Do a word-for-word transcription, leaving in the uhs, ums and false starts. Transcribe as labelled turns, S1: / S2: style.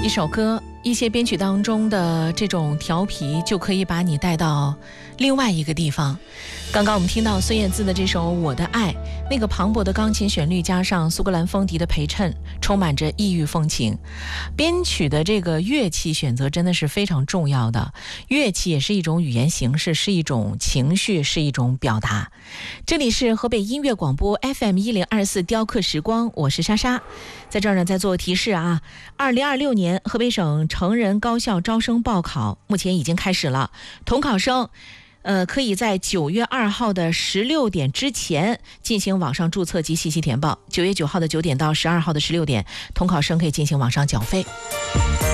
S1: 一首歌，一些编曲当中的这种调皮就可以把你带到另外一个地方。刚刚我们听到孙燕姿的这首《我的爱》，那个磅礴的钢琴旋律加上苏格兰风笛的陪衬，充满着异域风情。编曲的这个乐器选择真的是非常重要的，乐器也是一种语言形式，是一种情绪，是一种表达。这里是河北音乐广播 F M 一零二四雕刻时光，我是莎莎。在这儿呢，再做提示啊，二零二六年河北省成人高校招生报考目前已经开始了，统考生呃，可以在九月二号的十六点之前进行网上注册及信息填报。九月九号的九点到十二号的十六点，统考生可以进行网上缴费。